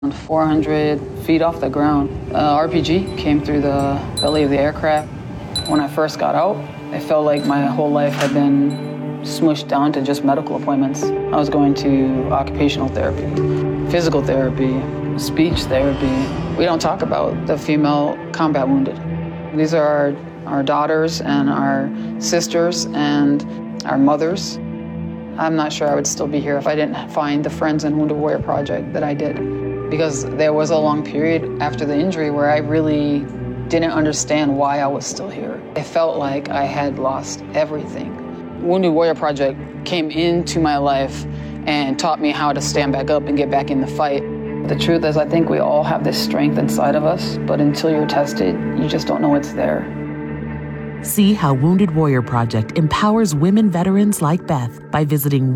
400 feet off the ground. RPG came through the belly of the aircraft. When I first got out, I felt like my whole life had been smushed down to just medical appointments. I was going to occupational therapy, physical therapy, speech therapy. We don't talk about the female combat wounded. These are our daughters and our sisters and our mothers. I'm not sure I would still be here if I didn't find the Friends and Wounded Warrior Project that I did. Because there was a long period after the injury where I really didn't understand why I was still here. I felt like I had lost everything. Wounded Warrior Project came into my life and taught me how to stand back up and get back in the fight. The truth is, I think we all have this strength inside of us, but until you're tested, you just don't know it's there. See how Wounded Warrior Project empowers women veterans like Beth by visiting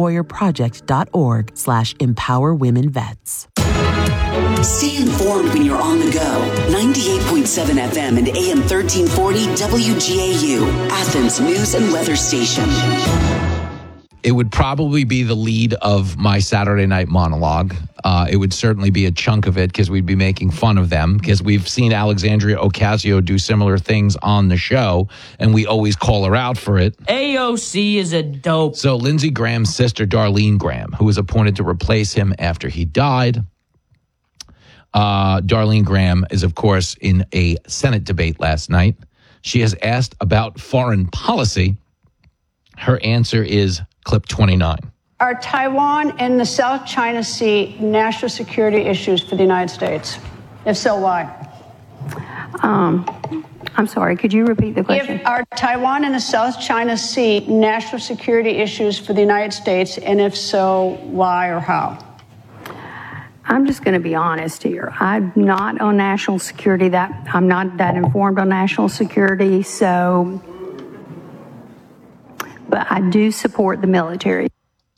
woundedwarriorproject.org/empowerwomenvets. Stay informed when you're on the go. 98.7 FM and AM 1340 WGAU, Athens News and Weather Station. It would probably be the lead of my Saturday night monologue. It would certainly be a chunk of it because we'd be making fun of them because we've seen Alexandria Ocasio do similar things on the show, and we always call her out for it. AOC is a dope. So Lindsey Graham's sister, Darlene Graham, who was appointed to replace him after he died. Darlene Graham is, of course, in a Senate debate last night. She has asked about foreign policy. Her answer is clip 29. Are Taiwan and the South China Sea national security issues for the United States? If so, why? I'm sorry, could you repeat the question? Are Taiwan and the South China Sea national security issues for the United States, and if so, why or how? I'm just going to be honest here. I'm not on national security. I'm not that informed on national security, so, but I do support the military.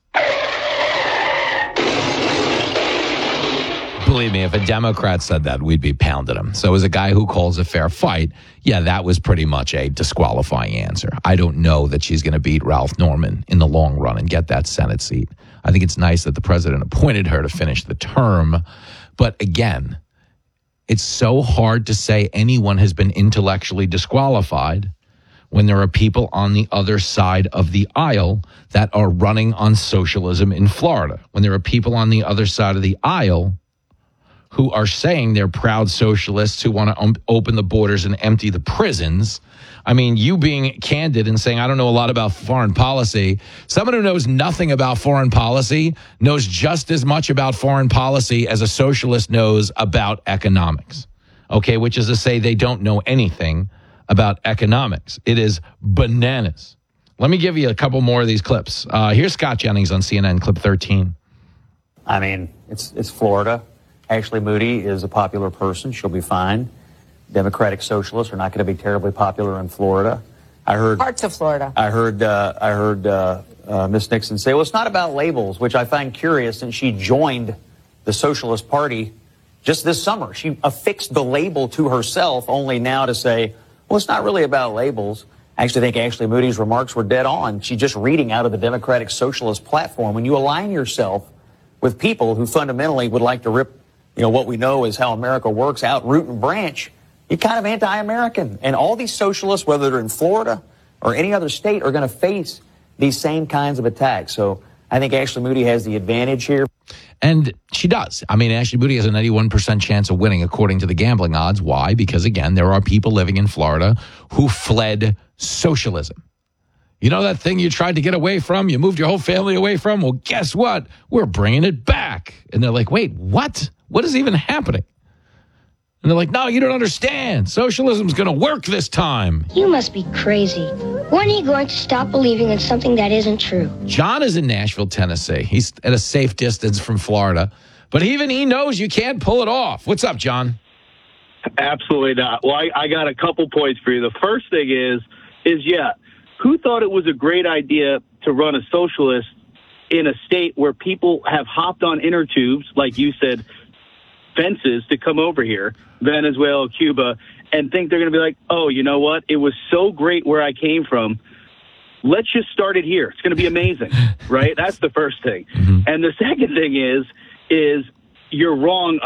Believe me, if a Democrat said that, we'd be pounding him. So as a guy who calls a fair fight, yeah, that was pretty much a disqualifying answer. I don't know that she's going to beat Ralph Norman in the long run and get that Senate seat. I think it's nice that the president appointed her to finish the term. But again, it's so hard to say anyone has been intellectually disqualified when there are people on the other side of the aisle that are running on socialism in Florida. When there are people on the other side of the aisle who are saying they're proud socialists who want to open the borders and empty the prisons. I mean, you being candid and saying, I don't know a lot about foreign policy. Someone who knows nothing about foreign policy knows just as much about foreign policy as a socialist knows about economics. Okay, which is to say they don't know anything about economics. It is bananas. Let me give you a couple more of these clips. Here's Scott Jennings on CNN, clip 13. I mean, it's Florida. Ashley Moody is a popular person. She'll be fine. Democratic socialists are not going to be terribly popular in Florida. I heard parts of Florida. I heard Ms. Nixon say, well, it's not about labels, which I find curious, and she joined the Socialist Party just this summer. She affixed the label to herself, only now to say, well, it's not really about labels. I actually think Ashley Moody's remarks were dead on. She's just reading out of the Democratic Socialist platform. When you align yourself with people who fundamentally would like to rip, what we know is how America works out root and branch, you're kind of anti-American. And all these socialists, whether they're in Florida or any other state, are going to face these same kinds of attacks. So I think Ashley Moody has the advantage here. And she does. I mean, Ashley Moody has an 81% chance of winning according to the gambling odds. Why? Because, again, there are people living in Florida who fled socialism. You know that thing you tried to get away from? You moved your whole family away from? Well, guess what? We're bringing it back. And they're like, wait, what? What is even happening? And they're like, no, you don't understand. Socialism's going to work this time. You must be crazy. When are you going to stop believing in something that isn't true? John is in Nashville, Tennessee. He's at a safe distance from Florida. But even he knows you can't pull it off. What's up, John? Absolutely not. Well, I got a couple points for you. The first thing is who thought it was a great idea to run a socialist in a state where people have hopped on inner tubes, like you said, fences to come over here, Venezuela, Cuba, and think they're going to be like, oh, you know what? It was so great where I came from. Let's just start it here. It's going to be amazing, right? That's the first thing. Mm-hmm. And the second thing is you're wrong